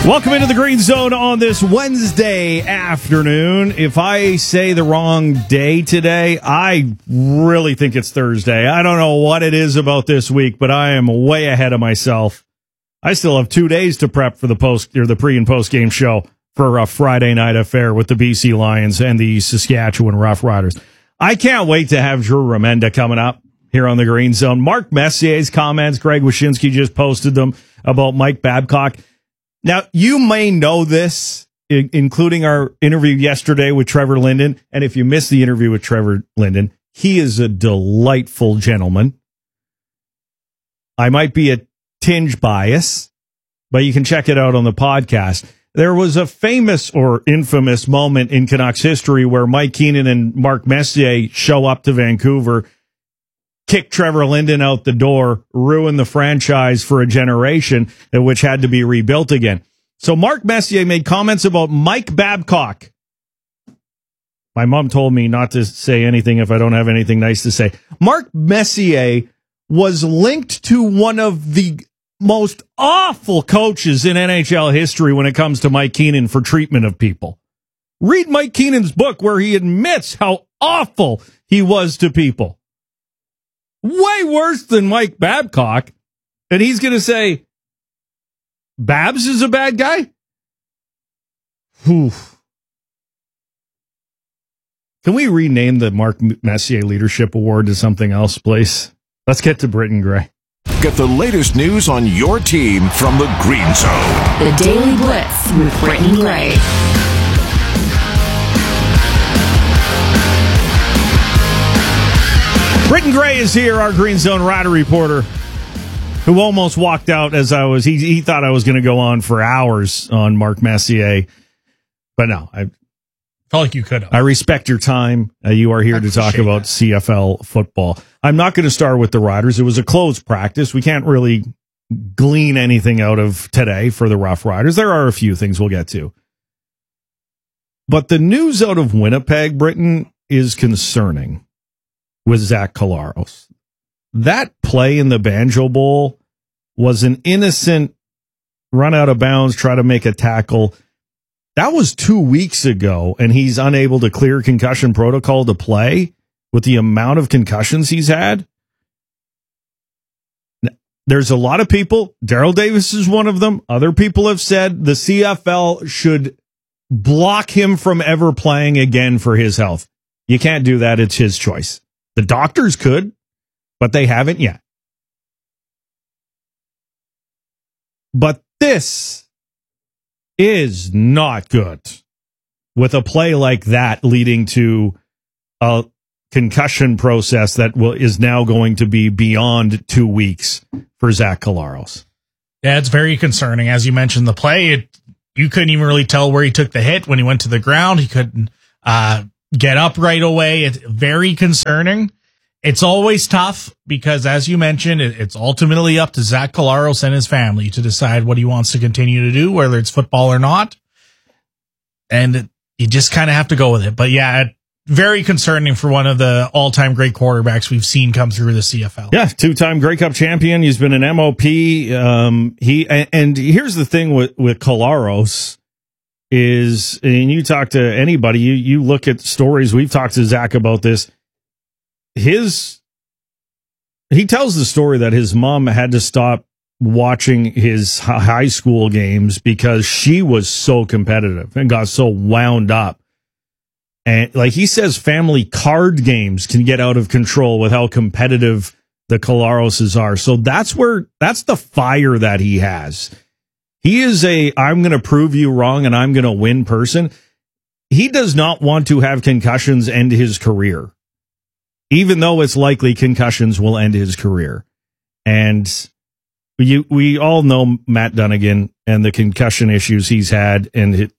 Welcome into the Green Zone on this Wednesday afternoon. If I say the wrong day today, I really think it's Thursday. I don't know what it is about this week, but I am way ahead of myself. I still have 2 days to prep for the pre and post game show for a Friday night affair with the BC Lions and the Saskatchewan Roughriders. I can't wait to have Drew Remenda coming up here on the Green Zone. Mark Messier's comments, Greg Wyshynski just posted them about Mike Babcock. Now, you may know this, including our interview yesterday with Trevor Linden. And if you missed the interview with Trevor Linden, he is a delightful gentleman. I might be a tinge bias, but you can check it out on the podcast. There was a famous or infamous moment in Canucks history where Mike Keenan and Mark Messier show up to Vancouver, kick Trevor Linden out the door, ruin the franchise for a generation, which had to be rebuilt again. So Mark Messier made comments about Mike Babcock. My mom told me not to say anything if I don't have anything nice to say. Mark Messier was linked to one of the most awful coaches in NHL history when it comes to Mike Keenan for treatment of people. Read Mike Keenan's book where he admits how awful he was to people. Way worse than Mike Babcock. And he's going to say, Babs is a bad guy? Whew. Can we rename the Mark Messier Leadership Award to something else, please? Let's get to Britton Gray. Get the latest news on your team from the Green Zone. The Daily Blitz with Britton Gray. Britton Gray is here, our Green Zone Rider reporter, who almost walked out as I was. He thought I was going to go on for hours on Mark Messier, but no, I felt like you could have. I respect your time. You are here to talk about CFL football. I'm not going to start with the Riders. It was a closed practice. We can't really glean anything out of today for the Rough Riders. There are a few things we'll get to, but the news out of Winnipeg, Britton, is concerning. With Zach Collaros. That play in the Banjo Bowl was an innocent run out of bounds, try to make a tackle. That was 2 weeks ago, and he's unable to clear concussion protocol to play with the amount of concussions he's had. There's a lot of people, Daryl Davis is one of them. Other people have said the CFL should block him from ever playing again for his health. You can't do that. It's his choice. The doctors could, but they haven't yet. But this is not good with a play like that leading to a concussion process that is now going to be beyond 2 weeks for Zach Collaros. Yeah, it's very concerning. As you mentioned, the play, you couldn't even really tell where he took the hit when he went to the ground. He couldn't get up right away. It's very concerning. It's always tough because, as you mentioned, it's ultimately up to Zach Collaros and his family to decide what he wants to continue to do, whether it's football or not. And you just kind of have to go with it. But yeah, very concerning for one of the all-time great quarterbacks we've seen come through the CFL. Yeah, two-time Grey Cup champion. He's been an MOP. And here's the thing with Collaros. And you talk to anybody, you look at stories, we've talked to Zach about this. He tells the story that his mom had to stop watching his high school games because she was so competitive and got so wound up. And like he says, family card games can get out of control with how competitive the Collaroses are. So that's the fire that he has. He is I'm going to prove you wrong and I'm going to win person. He does not want to have concussions end his career, even though it's likely concussions will end his career. And we all know Matt Dunnigan and the concussion issues he's had and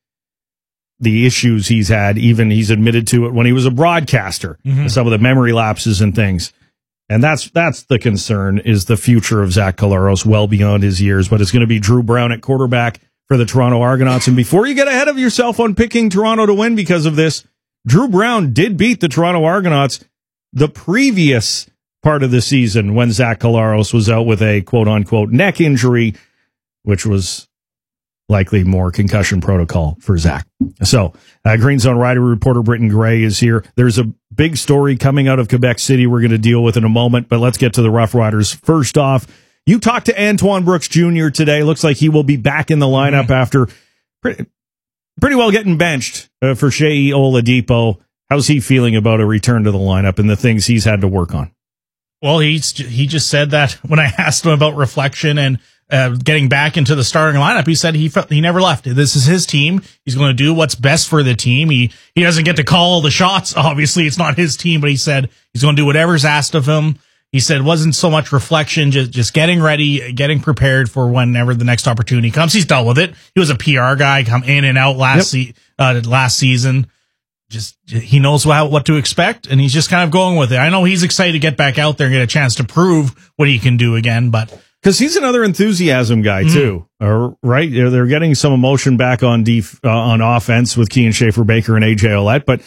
the issues he's had. Even he's admitted to it when he was a broadcaster, some of the memory lapses and things. And that's the concern, is the future of Zach Collaros well beyond his years. But it's going to be Drew Brown at quarterback for the Toronto Argonauts. And before you get ahead of yourself on picking Toronto to win because of this, Drew Brown did beat the Toronto Argonauts the previous part of the season when Zach Collaros was out with a quote-unquote neck injury, which was likely more concussion protocol for Zach. So, Green Zone Rider reporter Britton Gray is here. There's a big story coming out of Quebec City we're going to deal with in a moment, but let's get to the Rough Riders. First off, you talked to Antoine Brooks Jr. today. Looks like he will be back in the lineup after pretty well getting benched for Shea Oladipo. How's he feeling about a return to the lineup and the things he's had to work on? Well, he just said that when I asked him about reflection and getting back into the starting lineup, he said he never left. This is his team. He's going to do what's best for the team. He doesn't get to call the shots. Obviously, it's not his team, but he said he's going to do whatever's asked of him. He said it wasn't so much reflection, just getting ready, getting prepared for whenever the next opportunity comes. He's dealt with it. He was a PR guy, come in and out last season. Just he knows what to expect, and he's just kind of going with it. I know he's excited to get back out there and get a chance to prove what he can do again, but because he's another enthusiasm guy too, right? They're getting some emotion back on offense with Kean Schaefer-Baker and AJ Ouellette, but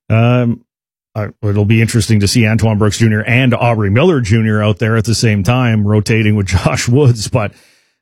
it'll be interesting to see Antoine Brooks Jr. and Aubrey Miller Jr. out there at the same time, rotating with Josh Woods. But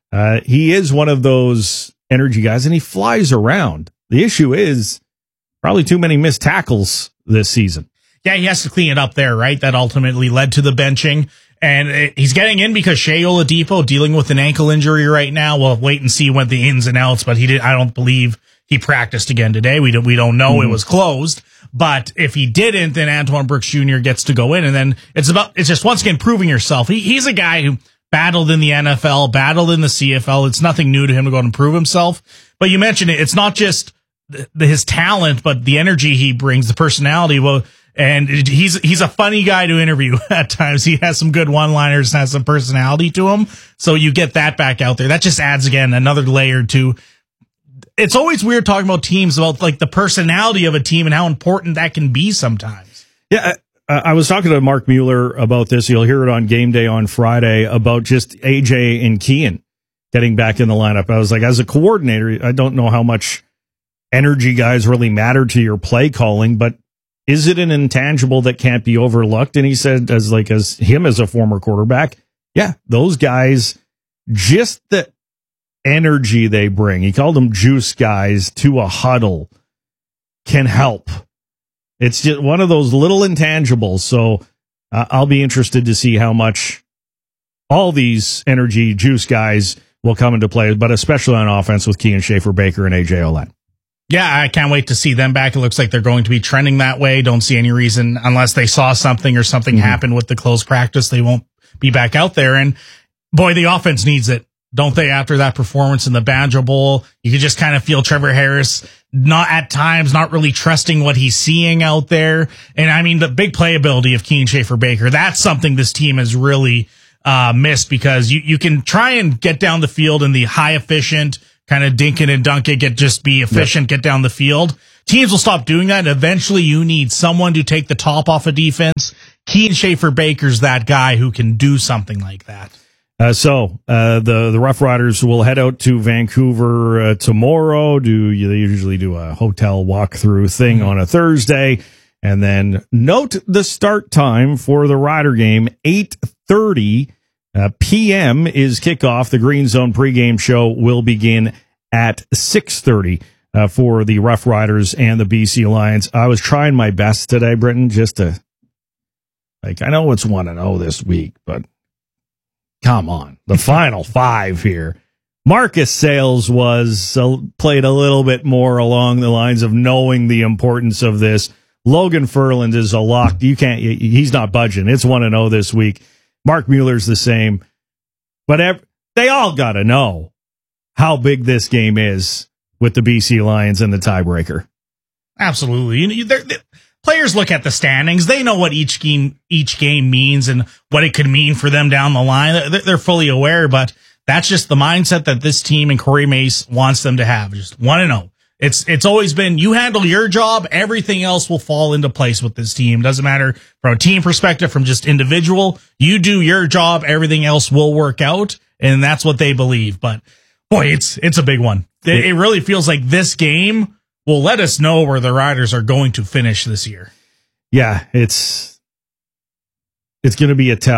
he is one of those energy guys, and he flies around. The issue is probably too many missed tackles this season. Yeah, he has to clean it up there, right? That ultimately led to the benching. And he's getting in because Shea Oladipo dealing with an ankle injury right now. We'll wait and see what the ins and outs, but I don't believe he practiced again today. We don't know. It was closed. But if he didn't, then Antoine Brooks Jr. gets to go in. And then it's just once again proving yourself. He's a guy who battled in the NFL, battled in the CFL. It's nothing new to him to go out and prove himself. But you mentioned it. It's not just his talent, but the energy he brings, the personality. Well, and he's a funny guy to interview at times. He has some good one-liners and has some personality to him. So you get that back out there. That just adds, again, another layer to. It's always weird talking about teams, about like the personality of a team and how important that can be sometimes. Yeah, I was talking to Mark Mueller about this. You'll hear it on Game Day on Friday about just AJ and Kean getting back in the lineup. I was like, as a coordinator, I don't know how much energy guys really matter to your play calling, but is it an intangible that can't be overlooked? And he said, as him as a former quarterback, yeah, those guys, just the energy they bring, he called them juice guys, to a huddle can help. It's just one of those little intangibles. So I'll be interested to see how much all these energy juice guys will come into play, but especially on offense with Kean Schaefer-Baker and AJ Ouellette. Yeah, I can't wait to see them back. It looks like they're going to be trending that way. Don't see any reason, unless they saw something or something happened with the close practice, they won't be back out there. And boy, the offense needs it, don't they? After that performance in the Banjo Bowl, you could just kind of feel Trevor Harris not really trusting what he's seeing out there. And I mean, the big playability of Kean Schaefer-Baker, that's something this team has really missed, because you can try and get down the field in the high efficient, kind of dink it and dunk it, be efficient, get down the field. Teams will stop doing that, and eventually you need someone to take the top off of defense. Kean Schaefer-Baker's that guy who can do something like that. So the Rough Riders will head out to Vancouver tomorrow. They usually do a hotel walkthrough thing on a Thursday, and then note the start time for the Rider game, 8:30 p.m. is kickoff. The Green Zone pregame show will begin at 6:30 for the Rough Riders and the BC Lions. I was trying my best today, Britton, just to, I know it's 1-0 this week, but come on, the final five here. Marcus Sayles played a little bit more along the lines of knowing the importance of this. Logan Ferland is a lock. He's not budging. It's 1-0 this week. Mark Mueller's the same. But they all got to know how big this game is with the BC Lions and the tiebreaker. Absolutely. Players look at the standings. They know what each game means and what it could mean for them down the line. They're fully aware, but that's just the mindset that this team and Corey Mace wants them to have. Just 1-0. It's always been, you handle your job, everything else will fall into place with this team. Doesn't matter from a team perspective, from just individual. You do your job, everything else will work out, and that's what they believe. But boy, it's a big one. It really feels like this game will let us know where the Riders are going to finish this year. Yeah, it's going to be a tell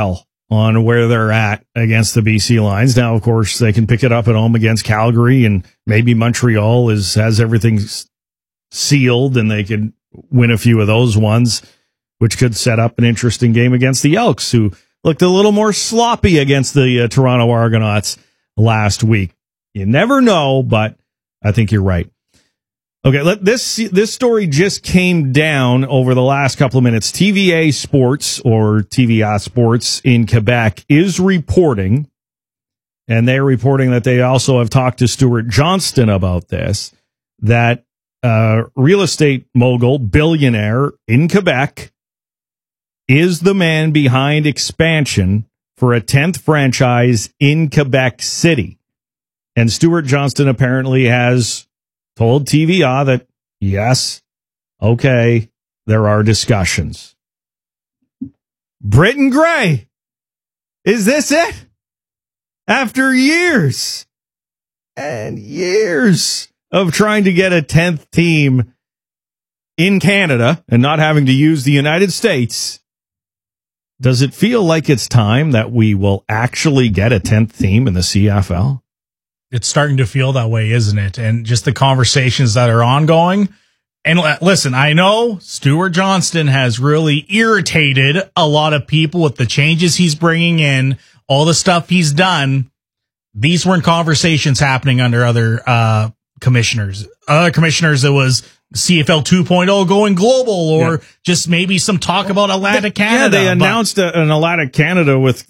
on where they're at against the BC Lions. Now, of course, they can pick it up at home against Calgary, and maybe Montreal has everything sealed, and they could win a few of those ones, which could set up an interesting game against the Elks, who looked a little more sloppy against the Toronto Argonauts last week. You never know, but I think you're right. Okay, this story just came down over the last couple of minutes. TVA Sports, or TVA Sports in Quebec, is reporting, and they're reporting that they also have talked to Stuart Johnston about this, that real estate mogul, billionaire in Quebec, is the man behind expansion for a 10th franchise in Quebec City. And Stuart Johnston apparently has told TVA that, yes, okay, there are discussions. Britton Gray, is this it? After years and years of trying to get a 10th team in Canada and not having to use the United States, does it feel like it's time that we will actually get a 10th team in the CFL? It's starting to feel that way, isn't it? And just the conversations that are ongoing. And listen, I know Stuart Johnston has really irritated a lot of people with the changes he's bringing in, all the stuff he's done. These weren't conversations happening under other commissioners. Other commissioners, it was CFL 2.0 going global, or just maybe some talk about Atlantic Canada. Yeah, they announced an Atlantic Canada with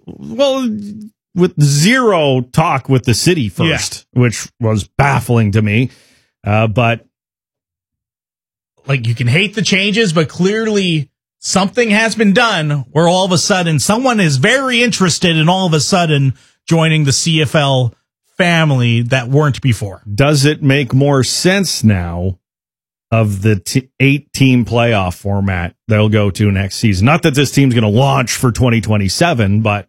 zero talk with the city first, which was baffling to me. But like, you can hate the changes, but clearly something has been done where all of a sudden someone is very interested in all of a sudden joining the CFL family that weren't before. Does it make more sense now of the 8-team playoff format they'll go to next season? Not that this team's going to launch for 2027, but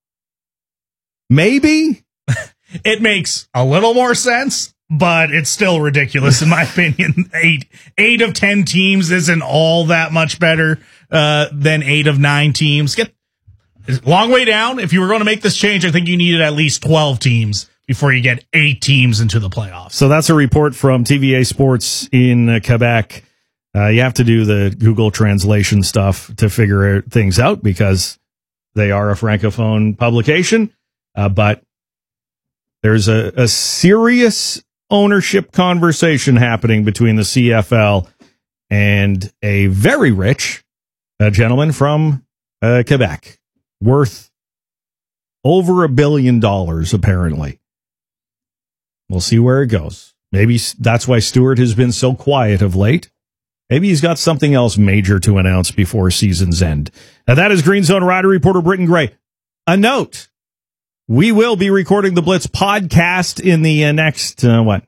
maybe. It makes a little more sense, but it's still ridiculous in my opinion. 8 of 10 teams isn't all that much better than 8 of 9 teams. Get a long way down. If you were going to make this change, I think you needed at least 12 teams before you get 8 teams into the playoffs. So that's a report from TVA Sports in Quebec. You have to do the Google translation stuff to figure things out because they are a Francophone publication. But there's a serious ownership conversation happening between the CFL and a very rich gentleman from Quebec, worth over $1 billion, apparently. We'll see where it goes. Maybe that's why Stuart has been so quiet of late. Maybe he's got something else major to announce before season's end. Now, that is Green Zone Rider reporter Britton Gray. A note. We will be recording the Blitz podcast in the next,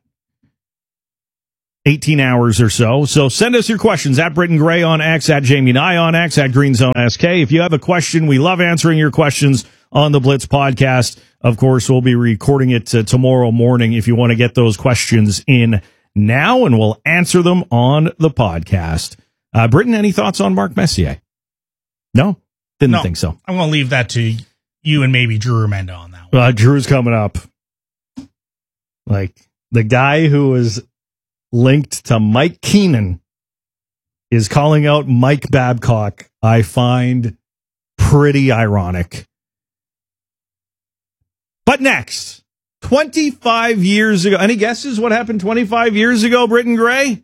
18 hours or so. So send us your questions at Britton Gray on X, at Jamie Nye on X, at Green Zone SK. If you have a question, we love answering your questions on the Blitz podcast. Of course, we'll be recording it tomorrow morning if you want to get those questions in now, and we'll answer them on the podcast. Britton, any thoughts on Mark Messier? No? Didn't think so. I'm going to leave that to you and maybe Drew Remenda on that one. Drew's coming up. Like, the guy who is linked to Mike Keenan is calling out Mike Babcock. I find pretty ironic. But next, 25 years ago, any guesses what happened 25 years ago, Britton Gray?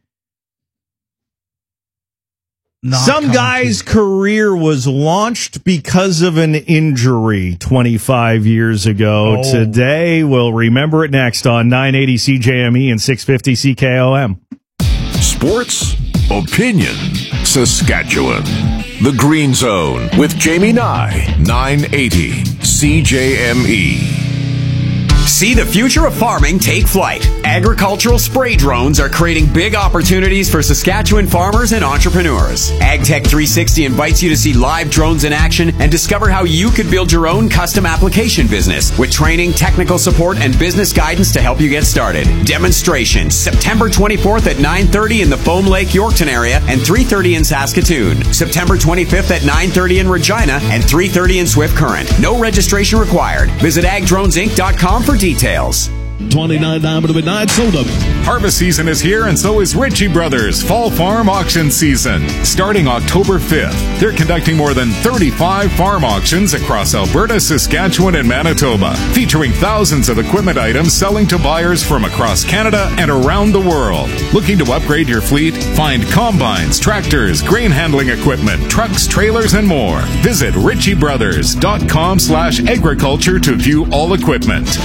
Some guy's career was launched because of an injury 25 years ago. Today, we'll remember it next on 980 CJME and 650 CKOM. Sports, opinion, Saskatchewan. The Green Zone with Jamie Nye, 980 CJME. See the future of farming take flight. Agricultural spray drones are creating big opportunities for Saskatchewan farmers and entrepreneurs. AgTech 360 invites you to see live drones in action and discover how you could build your own custom application business with training, technical support, and business guidance to help you get started. Demonstration September 24th at 9:30 in the Foam Lake, Yorkton area and 3:30 in Saskatoon. September 25th at 9:30 in Regina and 3:30 in Swift Current. No registration required. Visit agdronesinc.com for details. $29 midnight sold up. Harvest season is here, and so is Ritchie Brothers Fall Farm Auction Season. Starting October 5th, they're conducting more than 35 farm auctions across Alberta, Saskatchewan, and Manitoba, featuring thousands of equipment items selling to buyers from across Canada and around the world. Looking to upgrade your fleet? Find combines, tractors, grain handling equipment, trucks, trailers, and more. Visit ritchiebrothers.com/agriculture to view all equipment.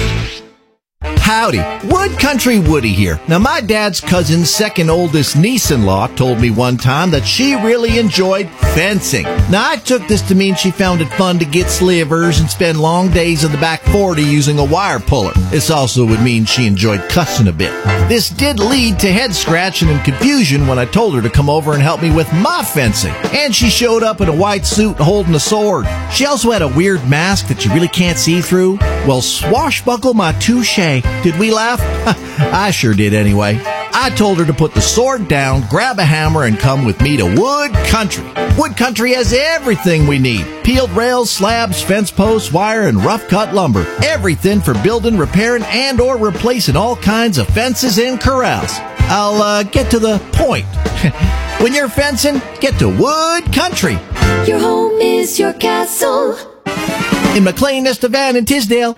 Howdy, Wood Country Woody here. Now, my dad's cousin's second oldest niece-in-law told me one time that she really enjoyed fencing. Now, I took this to mean she found it fun to get slivers and spend long days in the back 40 using a wire puller. This also would mean she enjoyed cussing a bit. This did lead to head scratching and confusion when I told her to come over and help me with my fencing. And she showed up in a white suit holding a sword. She also had a weird mask that you really can't see through. Well, swashbuckle my touche. Did we laugh? I sure did anyway. I told her to put the sword down, grab a hammer, and come with me to Wood Country. Wood Country has everything we need. Peeled rails, slabs, fence posts, wire, and rough-cut lumber. Everything for building, repairing, and or replacing all kinds of fences and corrals. I'll get to the point. When you're fencing, get to Wood Country. Your home is your castle. In McLean, Estevan, and Tisdale.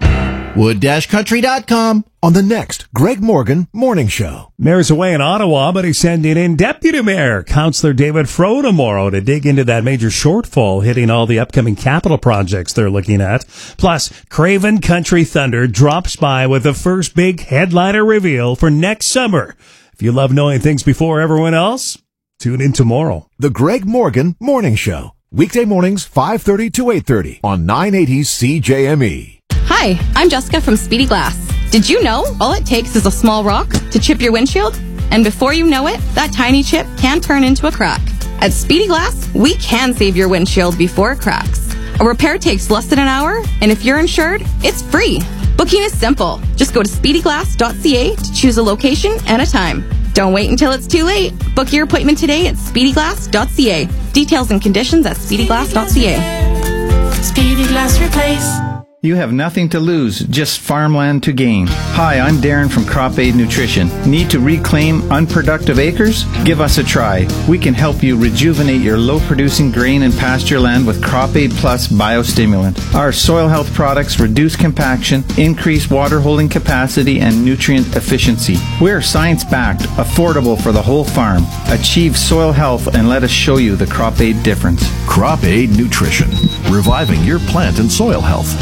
Wood-country.com. On the next Greg Morgan Morning Show. Mayor's away in Ottawa, but he's sending in Deputy Mayor Councillor David Froh tomorrow to dig into that major shortfall hitting all the upcoming capital projects they're looking at. Plus, Craven Country Thunder drops by with the first big headliner reveal for next summer. If you love knowing things before everyone else, tune in tomorrow. The Greg Morgan Morning Show. Weekday mornings, 5:30 to 8:30 on 980 CJME. Hi, I'm Jessica from Speedy Glass. Did you know all it takes is a small rock to chip your windshield? And before you know it, that tiny chip can turn into a crack. At Speedy Glass, we can save your windshield before it cracks. A repair takes less than an hour, and if you're insured, it's free. Booking is simple. Just go to speedyglass.ca to choose a location and a time. Don't wait until it's too late. Book your appointment today at speedyglass.ca. Details and conditions at speedyglass.ca. Speedy Glass Replace. You have nothing to lose, just farmland to gain. Hi, I'm Darren from Crop Aid Nutrition. Need to reclaim unproductive acres? Give us a try. We can help you rejuvenate your low-producing grain and pasture land with Crop Aid Plus Biostimulant. Our soil health products reduce compaction, increase water holding capacity, and nutrient efficiency. We're science-backed, affordable for the whole farm. Achieve soil health and let us show you the Crop Aid difference. Crop Aid Nutrition. Reviving your plant and soil health.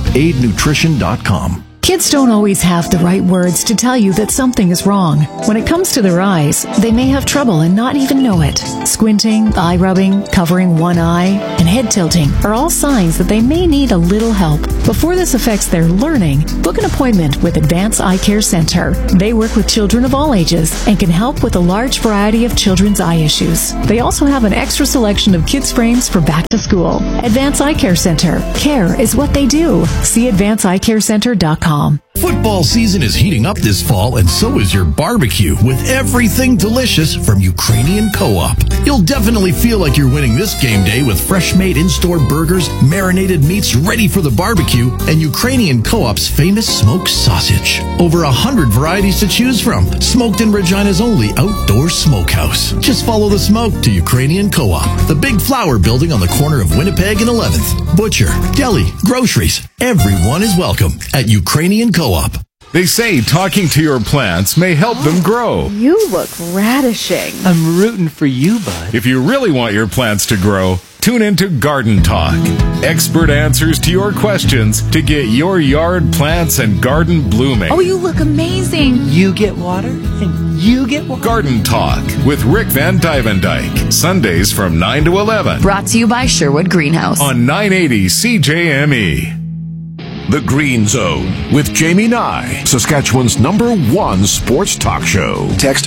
CropAidNutrition.com. Kids don't always have the right words to tell you that something is wrong. When it comes to their eyes, they may have trouble and not even know it. Squinting, eye rubbing, covering one eye, and head tilting are all signs that they may need a little help. Before this affects their learning, book an appointment with Advance Eye Care Center. They work with children of all ages and can help with a large variety of children's eye issues. They also have an extra selection of kids' frames for back to school. Advance Eye Care Center. Care is what they do. See AdvanceEyeCareCenter.com. Football season is heating up this fall, and so is your barbecue with everything delicious from Ukrainian Co-op. You'll definitely feel like you're winning this game day with fresh-made in-store burgers, marinated meats ready for the barbecue, and Ukrainian Co-op's famous smoked sausage. Over 100 varieties to choose from. Smoked in Regina's only outdoor smokehouse. Just follow the smoke to Ukrainian Co-op, the big flower building on the corner of Winnipeg and 11th. Butcher, deli, groceries. Everyone is welcome at Ukrainian Co-op. They say talking to your plants may help them grow. You look radishing. I'm rooting for you, bud. If you really want your plants to grow, tune into Garden Talk. Expert answers to your questions to get your yard plants and garden blooming. Oh, you look amazing. You get water and you get water. Garden Talk with Rick Van Dyke. Sundays from 9 to 11. Brought to you by Sherwood Greenhouse. On 980 CJME. The Green Zone with Jamie Nye, Saskatchewan's #1 sports talk show. Text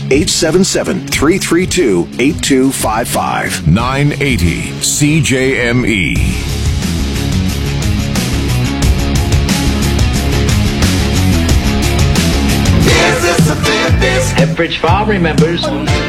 877-332-8255. 980 CJME. Pepperidge Farm remembers.